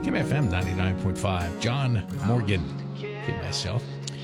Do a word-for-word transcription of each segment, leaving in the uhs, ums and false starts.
Kim F M ninety-nine point five. John Morgan. Get myself.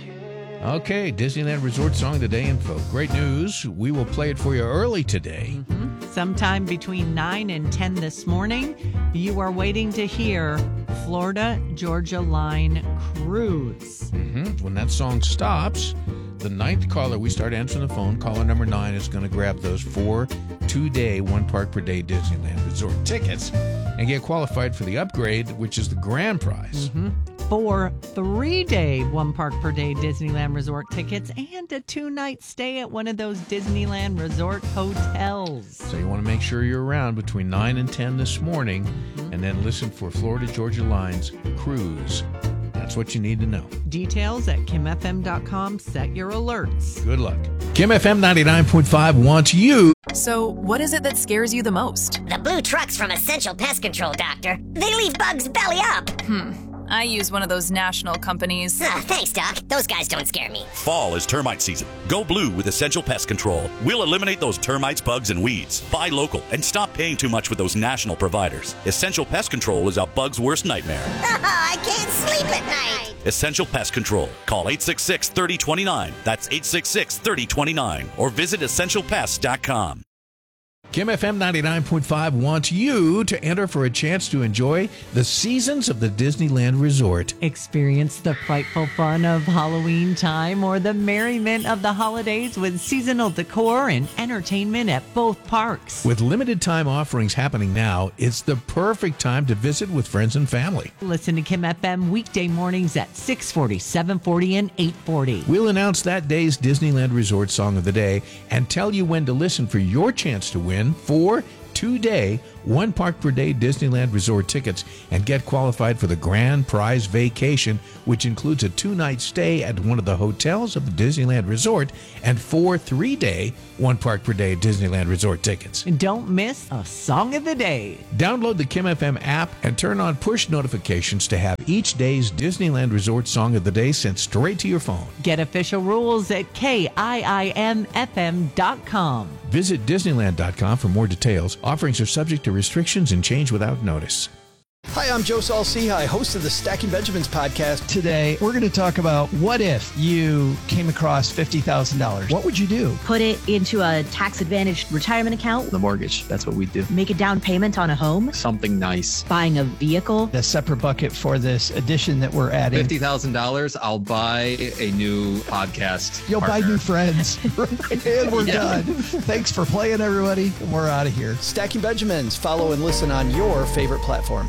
Okay, Disneyland Resort Song of the Day info. Great news. We will play it for you early today. Mm-hmm. Sometime between nine and ten this morning, you are waiting to hear Florida Georgia Line Cruise. Mm-hmm. When that song stops, the ninth caller, we start answering the phone. Caller number nine is going to grab those four two-day, one park per day Disneyland Resort tickets and get qualified for the upgrade, which is the grand prize. Mm-hmm. Four three-day, one park per day Disneyland Resort tickets and a two-night stay at one of those Disneyland Resort hotels. So you want to make sure you're around between nine and ten this morning, mm-hmm. and then listen for Florida Georgia Line's Cruise. That's what you need to know. Details at kim f m dot com. Set your alerts. Good luck. Kim F M ninety-nine point five wants you. So, what is it that scares you the most? The blue trucks from Essential Pest Control, Doctor. They leave bugs belly up. Hmm. I use one of those national companies. Ah, thanks, Doc. Those guys don't scare me. Fall is termite season. Go blue with Essential Pest Control. We'll eliminate those termites, bugs, and weeds. Buy local and stop paying too much with those national providers. Essential Pest Control is a bug's worst nightmare. I can't sleep at night. Essential Pest Control. Call eight six six, three oh two nine. That's eight six six, three oh two nine. Or visit essential pest dot com. Kim F M ninety-nine point five wants you to enter for a chance to enjoy the seasons of the Disneyland Resort. Experience the frightful fun of Halloween time or the merriment of the holidays with seasonal decor and entertainment at both parks. With limited time offerings happening now, it's the perfect time to visit with friends and family. Listen to Kim F M weekday mornings at six forty, seven forty, and eight forty. We'll announce that day's Disneyland Resort Song of the Day and tell you when to listen for your chance to win four two-day, one park per day Disneyland Resort tickets and get qualified for the grand prize vacation, which includes a two-night stay at one of the hotels of the Disneyland Resort and four three-day, one park per day Disneyland Resort tickets. And don't miss a Song of the Day. Download the Kim F M app and turn on push notifications to have each day's Disneyland Resort Song of the Day sent straight to your phone. Get official rules at K I I M F M dot com. Visit Disneyland dot com for more details. Offerings are subject to restrictions and change without notice. Hi, I'm Joe Saul-Sehy, host of the Stacking Benjamins podcast. Today, we're going to talk about what if you came across fifty thousand dollars? What would you do? Put it into a tax-advantaged retirement account. The mortgage, that's what we do. Make a down payment on a home. Something nice. Buying a vehicle. A separate bucket for this addition that we're adding. fifty thousand dollars, I'll buy a new podcast You'll partner. buy new friends. And we're Yeah. done. Thanks for playing, everybody. We're out of here. Stacking Benjamins. Follow and listen on your favorite platform.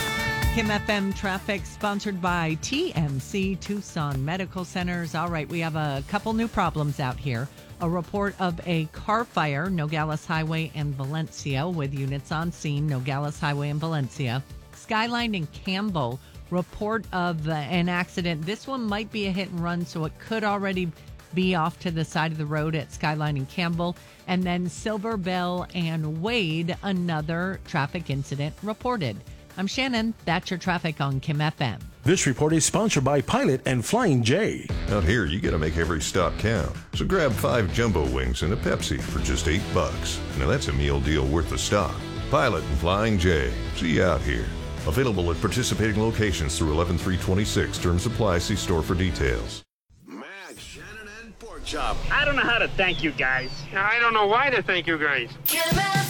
Kim F M traffic sponsored by T M C Tucson Medical Centers. All right, we have a couple new problems out here. A report of a car fire, Nogales Highway and Valencia, with units on scene, Nogales Highway and Valencia. Skyline and Campbell, report of uh, an accident. This one might be a hit and run, so it could already be off to the side of the road at Skyline and Campbell. And then Silver Bell and Wade, another traffic incident reported. I'm Shannon. That's your traffic on Kim F M. This report is sponsored by Pilot and Flying J. Out here, you gotta make every stop count. So grab five jumbo wings and a Pepsi for just eight bucks. Now that's a meal deal worth the stop. Pilot and Flying J. See you out here. Available at participating locations through eleven three twenty-six. Terms apply. See store for details. Max, Shannon, and Pork Chop. I don't know how to thank you guys. I don't know why to thank you guys.